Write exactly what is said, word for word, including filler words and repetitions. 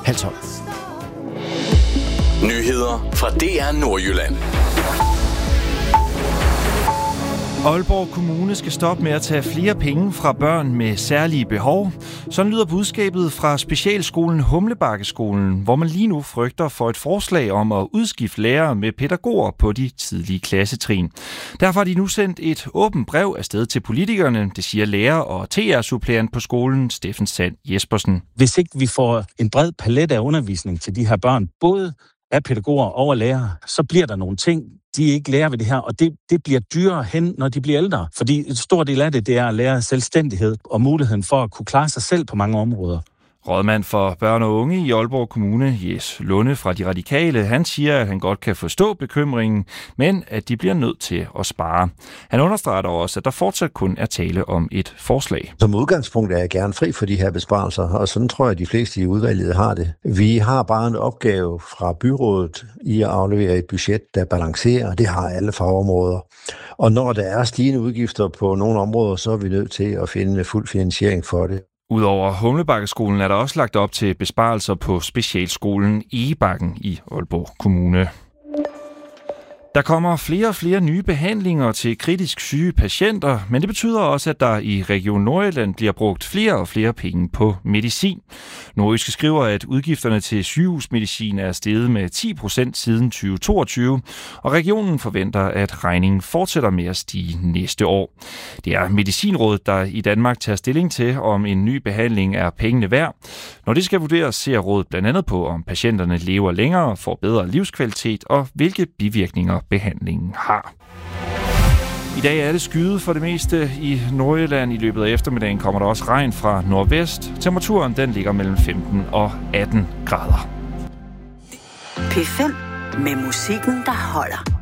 halv tolv. Nyheder fra D R Nordjylland. Aalborg Kommune skal stoppe med at tage flere penge fra børn med særlige behov. Sådan lyder budskabet fra specialskolen Humlebakkeskolen, hvor man lige nu frygter for et forslag om at udskifte lærere med pædagoger på de tidlige klassetrin. Derfor har de nu sendt et åbent brev afsted til politikerne, det siger lærer og T R-suppleant på skolen, Steffen Sand Jespersen. Hvis ikke vi får en bred palet af undervisning til de her børn, både af pædagoger og lærere, så bliver der nogle ting, de ikke lærer ved det her, og det, det bliver dyrere hen, når de bliver ældre. Fordi en stor del af det, det er at lære selvstændighed og muligheden for at kunne klare sig selv på mange områder. Rådmand for børn og unge i Aalborg Kommune, Jes Lunde fra De Radikale, han siger, at han godt kan forstå bekymringen, men at de bliver nødt til at spare. Han understreger dog også, at der fortsat kun er tale om et forslag. Som udgangspunkt er jeg gerne fri for de her besparelser, og sådan tror jeg, at de fleste i udvalget har det. Vi har bare en opgave fra byrådet i at aflevere et budget, der balancerer, det har alle fagområder. Og når der er stigende udgifter på nogle områder, så er vi nødt til at finde fuld finansiering for det. Udover Humlebakkeskolen er der også lagt op til besparelser på specialskolen Egebakken i Aalborg Kommune. Der kommer flere og flere nye behandlinger til kritisk syge patienter, men det betyder også, at der i Region Nordjylland bliver brugt flere og flere penge på medicin. Nordjyske skriver, at udgifterne til sygehusmedicin er steget med ti procent siden tyve toogtyve, og regionen forventer, at regningen fortsætter med at stige næste år. Det er Medicinrådet, der i Danmark tager stilling til, om en ny behandling er pengene værd. Når det skal vurderes, ser rådet blandt andet på, om patienterne lever længere, får bedre livskvalitet og hvilke bivirkninger behandlingen har. I dag er det skyet for det meste i Nordjylland. I løbet af eftermiddagen kommer der også regn fra nordvest. Temperaturen den ligger mellem femten og atten grader. P fem med musikken, der holder.